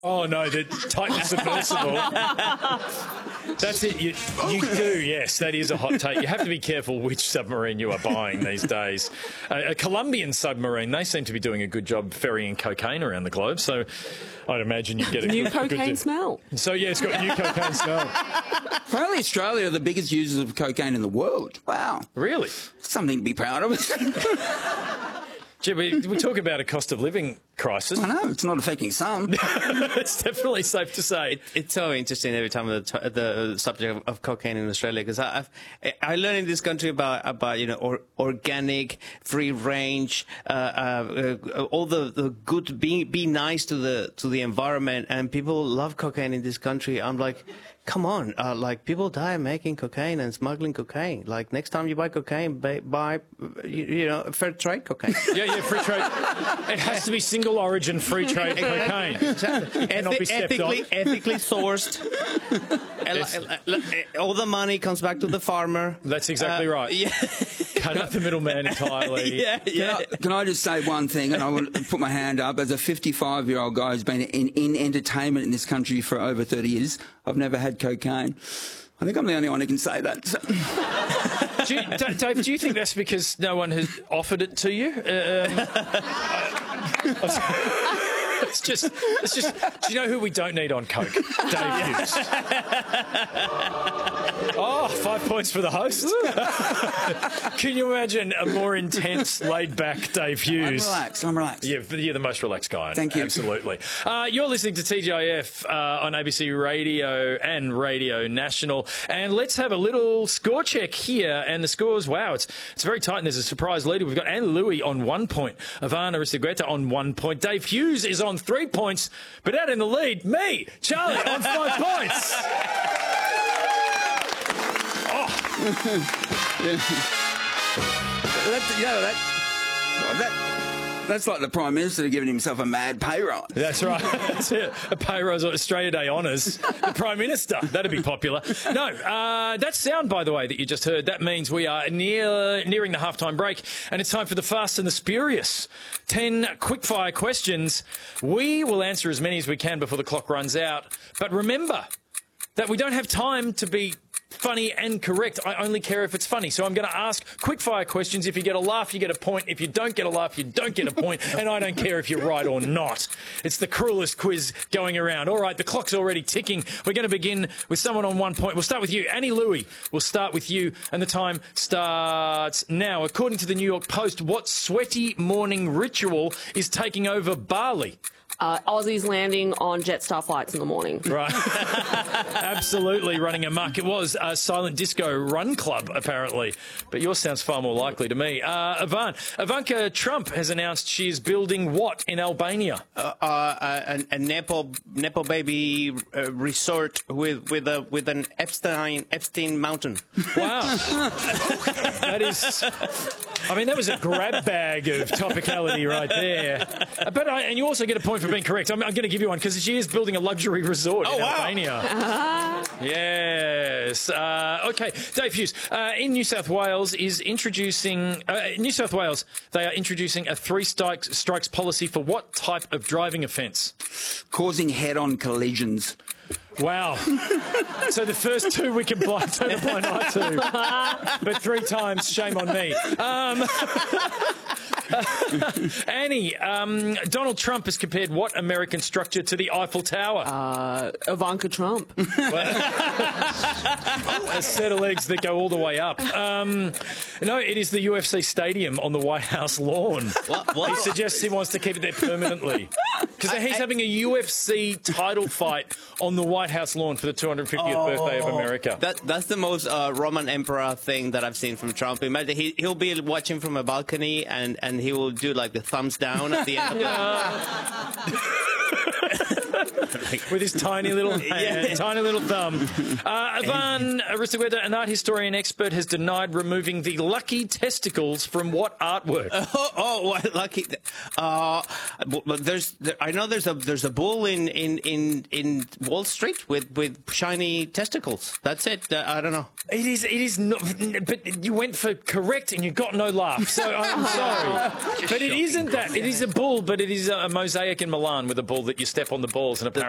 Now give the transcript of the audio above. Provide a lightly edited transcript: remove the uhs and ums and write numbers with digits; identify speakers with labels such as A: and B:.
A: Oh, no, the Titan submersible. That's it. You do, yes. That is a hot take. You have to be careful which submarine you are buying these days. A Colombian submarine, they seem to be doing a good job ferrying cocaine around the globe, so I'd imagine you get a
B: new
A: good
B: cocaine smell.
A: So, yeah, it's got new cocaine smell.
C: Apparently Australia are the biggest users of cocaine in the world. Wow.
A: Really?
C: Something to be proud of.
A: Gee, we talk about a cost of living crisis.
C: I know, it's not affecting some.
A: It's definitely safe to say.
D: It's so interesting every time the subject of cocaine in Australia, because I learn in this country about organic, free range, all the good, be nice to the environment, and people love cocaine in this country. I'm like, come on, like people die making cocaine and smuggling cocaine. Like next time you buy cocaine, buy fair trade cocaine.
A: Yeah, free trade. It has to be single origin free trade cocaine.
D: Exactly. Ethically sourced. All the money comes back to the farmer.
A: That's exactly right.
D: Yeah.
A: Cut out the middleman entirely.
D: Yeah.
C: Can I just say one thing, and I want to put my hand up. As a 55-year-old guy who's been in entertainment in this country for over 30 years, I've never had cocaine. I think I'm the only one who can say that. So.
A: Dave, do you think that's because no one has offered it to you? It's just. Do you know who we don't need on coke? Dave Hughes. Oh, 5 points for the host. Can you imagine a more intense, laid-back Dave Hughes?
C: I'm relaxed.
A: Yeah, you're the most relaxed guy.
C: Thank you.
A: Absolutely. You're listening to TGIF on ABC Radio and Radio National. And let's have a little score check here. And the scores, wow, it's very tight. And there's a surprise leader. We've got Anne Louie on 1 point. Ivana Aristigueta on 1 point. Dave Hughes is on 3 points. But out in the lead, me, Charlie, on 5 points.
C: That's like the Prime Minister giving himself a mad pay rise.
A: That's right. That's it. A pay rise or Australia Day honours. The Prime Minister. That'd be popular. No, that sound, by the way, that you just heard, that means we are nearing the halftime break, and it's time for the Fast and the Spurious. 10 quickfire questions. We will answer as many as we can before the clock runs out. But remember that we don't have time to be funny and correct. I only care if it's funny. So I'm going to ask quickfire questions. If you get a laugh, you get a point. If you don't get a laugh, you don't get a point. And I don't care if you're right or not. It's the cruelest quiz going around. All right, the clock's already ticking. We're going to begin with someone on 1 point. We'll start with you. Annie Louie, we'll start with you. And the time starts now. According to the New York Post, what sweaty morning ritual is taking over Bali?
B: Aussies landing on Jetstar flights in the morning.
A: Right. Absolutely running amok. It was a silent disco run club, apparently. But yours sounds far more likely to me. Ivanka Trump has announced she is building what in Albania?
D: A Nepo baby resort with an Epstein mountain.
A: Wow. That is... I mean, that was a grab bag of topicality right there. And you also get a point for being correct. I'm going to give you one because she is building a luxury resort in Albania. Yes. Okay, Dave Hughes. In New South Wales they are introducing a 3 strikes policy for what type of driving offence?
C: Causing head-on collisions.
A: Wow. So the first 2 we can turn a blind eye to. But 3 times, shame on me. Annie, Donald Trump has compared what American structure to the Eiffel Tower?
B: Ivanka Trump.
A: A set of legs that go all the way up. No, it is the UFC stadium on the White House lawn. What? He suggests he wants to keep it there permanently. Because he's having a UFC title fight on the White House lawn for the 250th birthday of America.
D: That's the most Roman emperor thing that I've seen from Trump. Imagine he'll be watching from a balcony and he will do like the thumbs down at the end of
A: with his tiny little hand, tiny little thumb. Ivan Aristigueta, an art historian expert, has denied removing the lucky testicles from what artwork?
D: What lucky? I know there's a bull in Wall Street with shiny testicles. That's it. I don't know.
A: It is not. But you went for correct and you got no laugh. So I'm sorry. But it isn't that. It is a bull, but it is a mosaic in Milan with a bull that you step on the balls and it